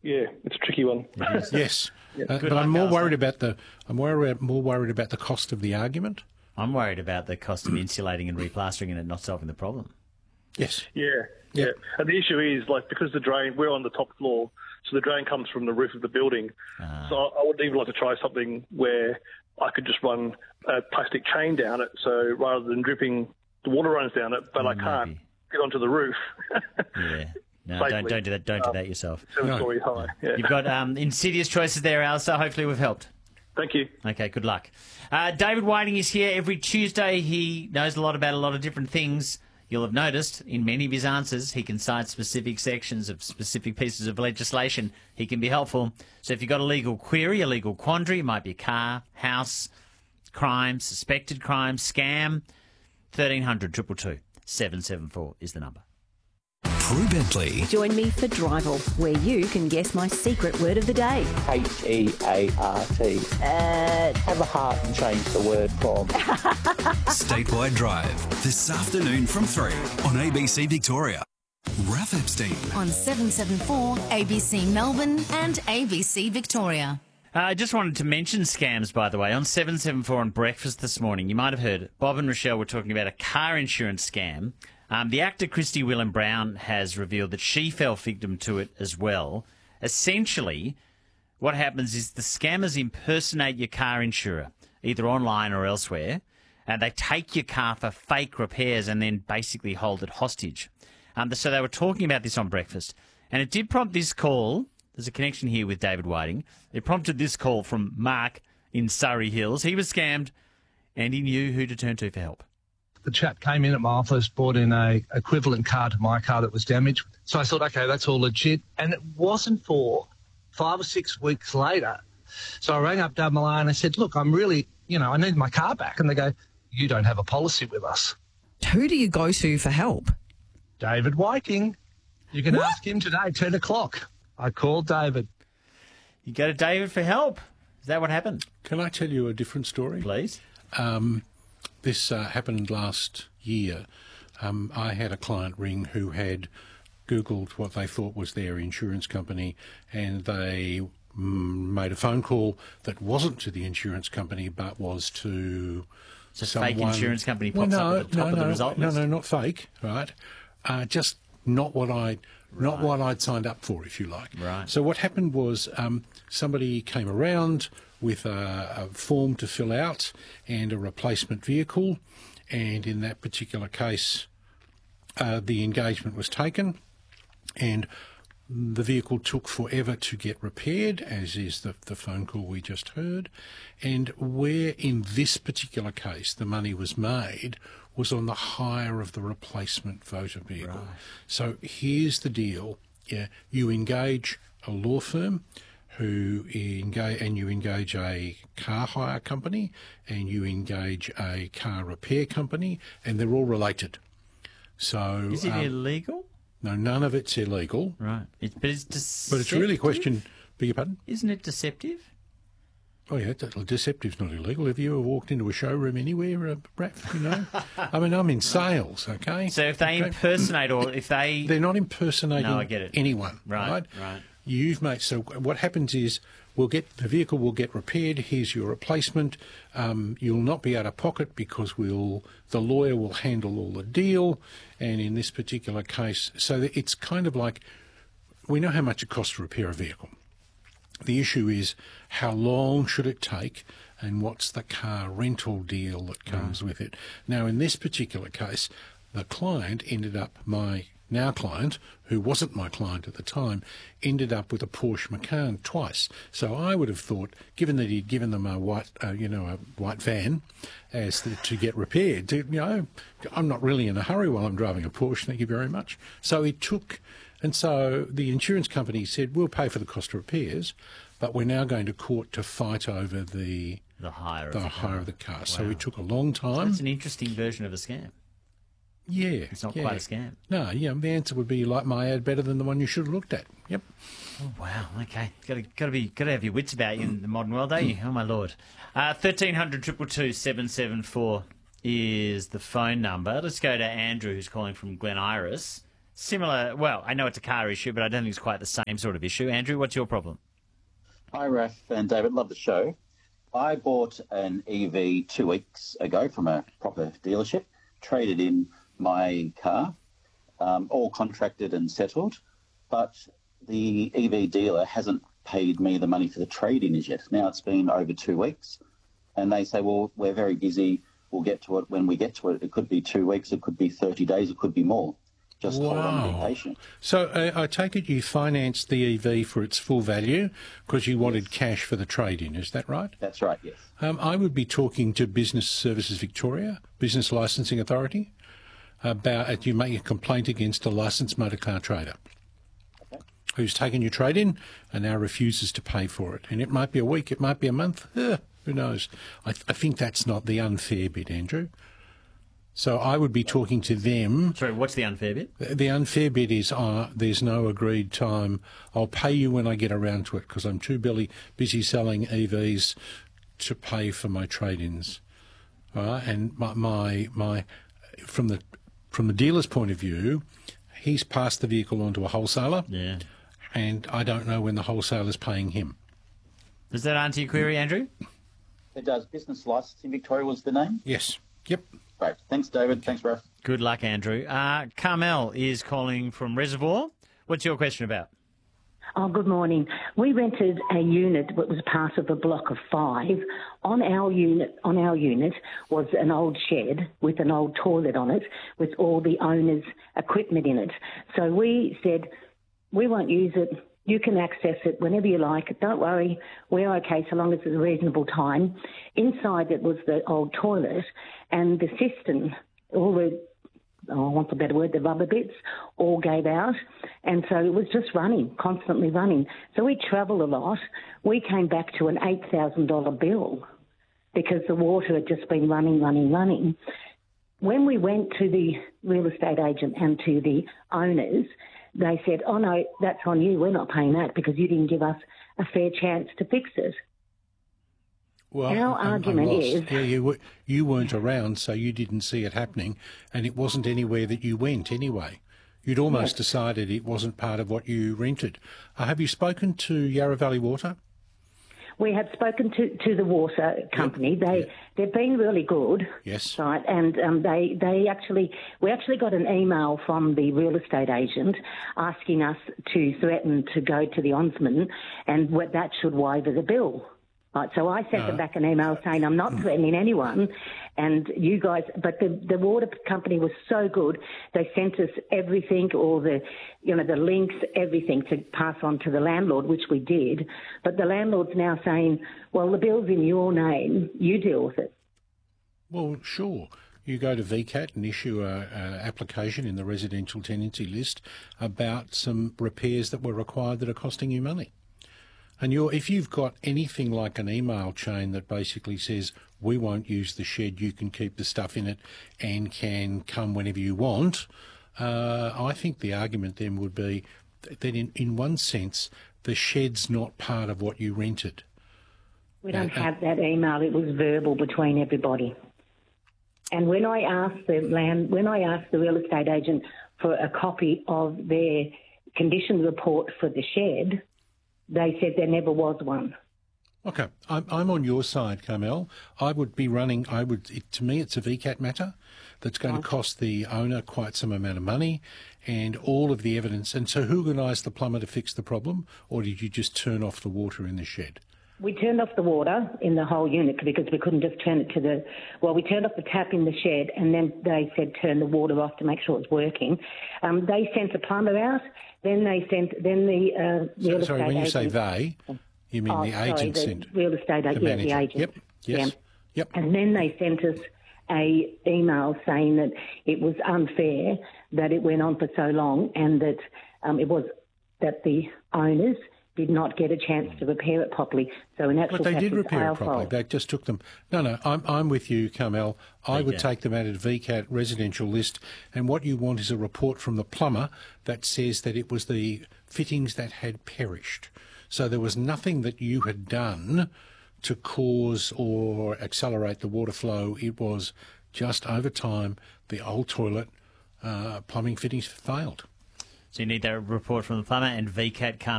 Yeah, it's a tricky one. Yes, but luck, I'm more Alistair. worried about more worried about the cost of the argument. I'm worried about the cost of insulating and replastering and it not solving the problem. Yes. Yeah. And the issue is, because the drain, we're on the top floor, so the drain comes from the roof of the building. So I would even like to try something where I could just run a plastic chain down it, so rather than dripping, the water runs down it, but I can't get onto the roof. Yeah. No, Safely. don't do that. Don't do that yourself. 7 stories high. Yeah. You've got insidious choices there, Alistair. Hopefully we've helped. Thank you. Okay, good luck. David Whiting is here every Tuesday. He knows a lot about a lot of different things. You'll have noticed in many of his answers, he can cite specific sections of specific pieces of legislation. He can be helpful. So if you've got a legal query, a legal quandary, it might be a car, house, crime, suspected crime, scam, 1300 222 774 is the number. Prue Bentley. Join me for Drival, where you can guess my secret word of the day. Heart. Have a heart and change the word from. Statewide Drive. This afternoon from 3 on ABC Victoria. Raph Epstein. On 774 ABC Melbourne and ABC Victoria. I just wanted to mention scams, by the way. On 774 on Breakfast this morning, you might have heard Bob and Rochelle were talking about a car insurance scam. The actor Christy Willem Brown has revealed that she fell victim to it as well. Essentially, what happens is the scammers impersonate your car insurer, either online or elsewhere, and they take your car for fake repairs and then basically hold it hostage. So they were talking about this on Breakfast, and it did prompt this call. There's a connection here with David Whiting. It prompted this call from Mark in Surrey Hills. He was scammed, and he knew who to turn to for help. The chap came in at my office, brought in a equivalent car to my car that was damaged. So I thought, okay, that's all legit. And it wasn't for 5 or 6 weeks later. So I rang up WA and I said, look, I'm really, I need my car back. And they go, you don't have a policy with us. Who do you go to for help? David Whiting. You can ask him today, 10 o'clock. I called David. You go to David for help. Is that what happened? Can I tell you a different story? Please. This happened last year. I had a client ring who had Googled what they thought was their insurance company, and they made a phone call that wasn't to the insurance company but was to someone. Fake insurance company pops up at the top of the result list? No, not fake, right? Just not what I'd signed up for, if you like. Right. So what happened was somebody came around with a form to fill out and a replacement vehicle, and in that particular case, the engagement was taken, and the vehicle took forever to get repaired, as is the phone call we just heard, and where in this particular case the money was made was on the hire of the replacement motor vehicle. Right. So here's the deal. Yeah, you engage a law firm you engage a car hire company, and you engage a car repair company, and they're all related. So is it illegal? No, none of it's illegal. Right. But it's deceptive. But it's really a question. Beg your pardon? Isn't it deceptive? Oh, yeah, deceptive's not illegal. Have you ever walked into a showroom anywhere, Raph, I mean, I'm in sales, okay? So if they impersonate or if they... They're not impersonating I get it. anyone, right? So what happens is the vehicle will get repaired. Here's your replacement. You'll not be out of pocket because the lawyer will handle all the deal. And in this particular case, so it's kind of like we know how much it costs to repair a vehicle. The issue is how long should it take and what's the car rental deal that comes with it. Now, in this particular case, the client ended up, my now client, who wasn't my client at the time, ended up with a Porsche Macan twice. So I would have thought, given that he'd given them a white van to get repaired, I'm not really in a hurry while I'm driving a Porsche, thank you very much. So he took... And so the insurance company said, we'll pay for the cost of repairs, but we're now going to court to fight over the hire of the car. Wow. So it took a long time. So that's an interesting version of a scam. Yeah. It's not quite a scam. No, the answer would be like my ad, better than the one you should have looked at. Yep. Oh, wow. Okay. Got to have your wits about you in the modern world, don't you? Oh, my Lord. 1300 222 774 is the phone number. Let's go to Andrew, who's calling from Glen Iris. Similar, well, I know it's a car issue, but I don't think it's quite the same sort of issue. Andrew, what's your problem? Hi, Raf and David. Love the show. I bought an EV 2 weeks ago from a proper dealership, traded in my car, all contracted and settled, but the EV dealer hasn't paid me the money for the trade-in as yet. Now it's been over 2 weeks, and they say, well, we're very busy. We'll get to it when we get to it. It could be 2 weeks, it could be 30 days, it could be more. Just hold on, be patient. So I take it you financed the EV for its full value because you wanted cash for the trade-in, is that right? That's right, yes. I would be talking to Business Services Victoria, Business Licensing Authority, about you make a complaint against a licensed motor car trader who's taken your trade-in and now refuses to pay for it. And it might be a week, it might be a month, who knows. I think that's not the unfair bit, Andrew. So I would be talking to them. Sorry, what's the unfair bit? The unfair bit is there's no agreed time. I'll pay you when I get around to it because I'm too busy selling EVs to pay for my trade-ins. And my from the dealer's point of view, he's passed the vehicle on to a wholesaler. Yeah. And I don't know when the wholesaler's paying him. Does that answer your query, Andrew? It does. Business Licensing Victoria was the name? Yes. Yep. Great. Thanks, David. Thanks, Raf. Good luck, Andrew. Carmel is calling from Reservoir. What's your question about? Oh, good morning. We rented a unit that was part of a block of 5. On our unit was an old shed with an old toilet on it with all the owner's equipment in it. So we said, we won't use it. You can access it whenever you like. Don't worry, we're okay so long as it's a reasonable time. Inside it was the old toilet and the cistern, all the, I want a better word, the rubber bits, all gave out. And so it was just running, constantly running. So we travelled a lot. We came back to an $8,000 bill because the water had just been running. When we went to the real estate agent and to the owners, they said, oh, no, that's on you. We're not paying that because you didn't give us a fair chance to fix it. Well, our argument is... Yeah, you weren't around, so you didn't see it happening, and it wasn't anywhere that you went anyway. You'd almost decided it wasn't part of what you rented. Have you spoken to Yarra Valley Water? We have spoken to the water company. They've been really good. Yes. Right, and we actually got an email from the real estate agent asking us to threaten to go to the ombudsman, and that should waiver the bill. Right, so I sent them back an email saying I'm not threatening anyone, and you guys. But the water company was so good; they sent us everything, all the links, everything to pass on to the landlord, which we did. But the landlord's now saying, "Well, the bill's in your name; you deal with it." Well, sure. You go to VCAT and issue an application in the residential tenancy list about some repairs that were required that are costing you money. And if you've got anything like an email chain that basically says, we won't use the shed, you can keep the stuff in it and can come whenever you want, I think the argument then would be that in one sense, the shed's not part of what you rented. We don't have that email. It was verbal between everybody. And when I asked the real estate agent for a copy of their condition report for the shed, they said there never was one. Okay, I'm on your side, Carmel. I would be running. To me, it's a VCAT matter that's going to cost the owner quite some amount of money, and all of the evidence. And so, who organised the plumber to fix the problem, or did you just turn off the water in the shed? We turned off the water in the whole unit because we couldn't just turn it to the. Well, we turned off the tap in the shed, and then they said turn the water off to make sure it's working. They sent a plumber out. Then they sent. Then the real estate. Sorry, when you agent, say they, you mean the agent sent. Real estate agent. Yeah, the agent. Yep. Yes. Yeah. Yep. And then they sent us a email saying that it was unfair that it went on for so long, and that it was that the owners did not get a chance to repair it properly. So in actual fact, but they did repair it properly. Fault. They just took them. No, I'm with you, Carmel. I would take them out of VCAT residential list, and what you want is a report from the plumber that says that it was the fittings that had perished. So there was nothing that you had done to cause or accelerate the water flow. It was just over time the old toilet plumbing fittings failed. So you need that report from the plumber, and VCAT can't